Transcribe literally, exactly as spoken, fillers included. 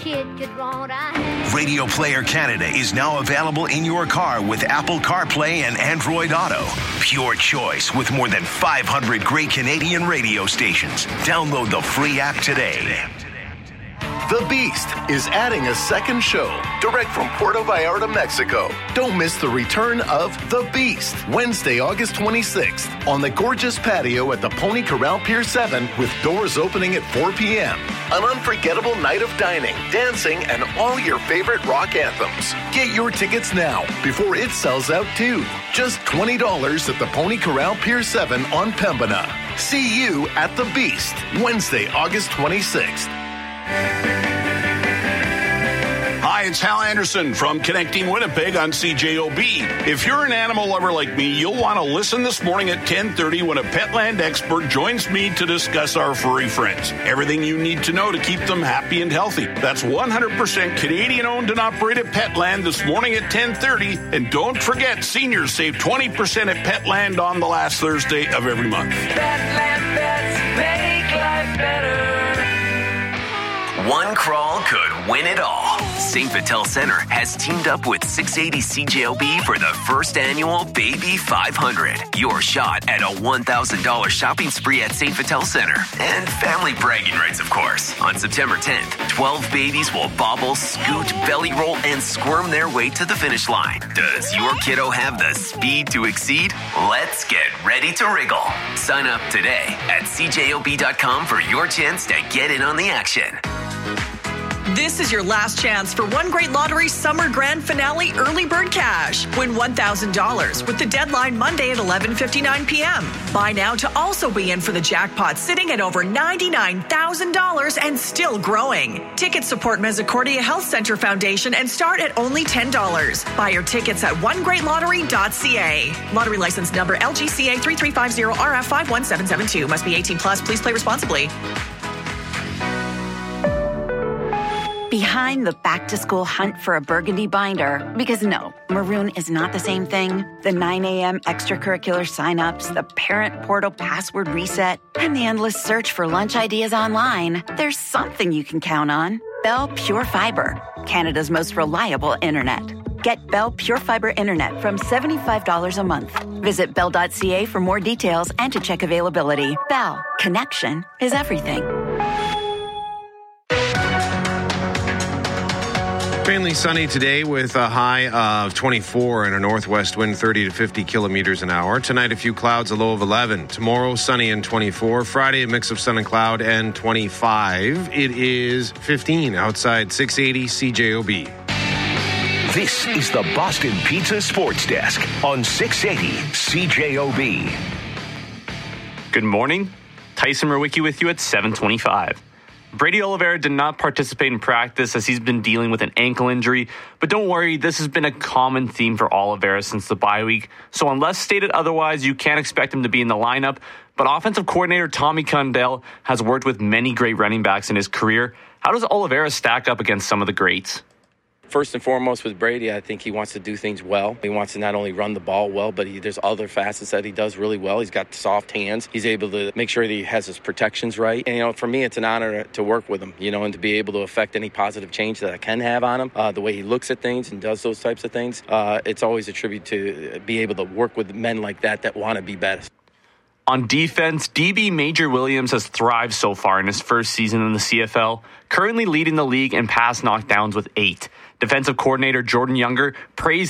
kid could want a hand. Radio Player Canada is now available in your car with Apple CarPlay and Android Auto. Pure choice with more than five hundred great Canadian radio stations. Download the free app today. The Beast is adding a second show direct from Puerto Vallarta, Mexico. Don't miss the return of The Beast, Wednesday, August twenty-sixth, on the gorgeous patio at the Pony Corral Pier seven with doors opening at four p.m. An unforgettable night of dining, dancing, and all your favorite rock anthems. Get your tickets now before it sells out too. Just twenty dollars at the Pony Corral Pier seven on Pembina. See you at The Beast, Wednesday, August twenty-sixth. Hi, it's Hal Anderson from Connecting Winnipeg on C J O B. If you're an animal lover like me, you'll want to listen this morning at ten thirty when a Petland expert joins me to discuss our furry friends. Everything you need to know to keep them happy and healthy. That's one hundred percent Canadian-owned and operated Petland this morning at ten thirty. And don't forget, seniors save twenty percent at Petland on the last Thursday of every month. Petland pets make life better. One crawl could win it all. Saint Vital Center has teamed up with six eighty C J O B for the first annual Baby five hundred. Your shot at a one thousand dollars shopping spree at Saint Vital Center. And family bragging rights, of course. On September tenth, twelve babies will bobble, scoot, belly roll, and squirm their way to the finish line. Does your kiddo have the speed to exceed? Let's get ready to wriggle. Sign up today at C J O B dot com for your chance to get in on the action. This is your last chance for One Great Lottery Summer Grand Finale Early Bird Cash. Win one thousand dollars with the deadline Monday at eleven fifty-nine p.m. Buy now to also be in for the jackpot sitting at over ninety-nine thousand dollars and still growing. Tickets support Misericordia Health Center Foundation and start at only ten dollars. Buy your tickets at one great lottery dot c a. Lottery license number L G C A three three five zero R F five one seven seven two. Must be eighteen plus. Please play responsibly. Behind the back-to-school hunt for a burgundy binder, because no, maroon is not the same thing. The nine a.m. extracurricular signups, the parent portal password reset, and the endless search for lunch ideas online. There's something you can count on. Bell Pure Fiber, Canada's most reliable internet. Get Bell Pure Fiber internet from seventy-five dollars a month. Visit bell dot c a for more details and to check availability. Bell, connection is everything. Mainly sunny today with a high of twenty-four and a northwest wind thirty to fifty kilometers an hour. Tonight, a few clouds, a low of eleven. Tomorrow, sunny and twenty-four. Friday, a mix of sun and cloud and twenty-five. It is fifteen outside six eighty C J O B. This is the Boston Pizza Sports Desk on six eighty C J O B. Good morning. Tyson Murwicki with you at seven twenty-five. Brady Oliveira did not participate in practice as he's been dealing with an ankle injury, but don't worry, this has been a common theme for Oliveira since the bye week, so unless stated otherwise, you can't expect him to be in the lineup. But offensive coordinator Tommy Condell has worked with many great running backs in his career. How does Oliveira stack up against some of the greats? First and foremost with Brady, I think he wants to do things well. He wants to not only run the ball well, but he, there's other facets that he does really well. He's got soft hands. He's able to make sure that he has his protections right. And, you know, for me, it's an honor to work with him, you know, and to be able to affect any positive change that I can have on him. Uh, the way he looks at things and does those types of things, uh, it's always a tribute to be able to work with men like that that want to be better. On defense, D B Major Williams has thrived so far in his first season in the C F L, currently leading the league in pass knockdowns with eight. Defensive coordinator Jordan Younger praised